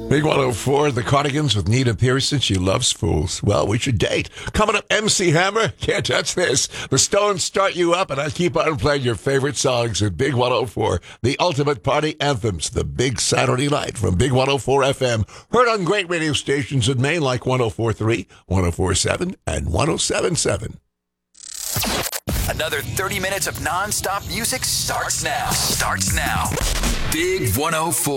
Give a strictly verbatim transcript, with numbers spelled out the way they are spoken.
Big one oh four, the Cardigans with Nina Pearson. She loves fools. Well, we should date. Coming up, M C Hammer. Can't touch this. The Stones start you up, and I keep on playing your favorite songs at Big one oh four. The ultimate party anthems. The Big Saturday Night from Big one oh four F M. Heard on great radio stations in Maine like one oh four point three, one oh four point seven, and one oh seven point seven. Another thirty minutes of non-stop music starts now. Starts now. Big one oh four.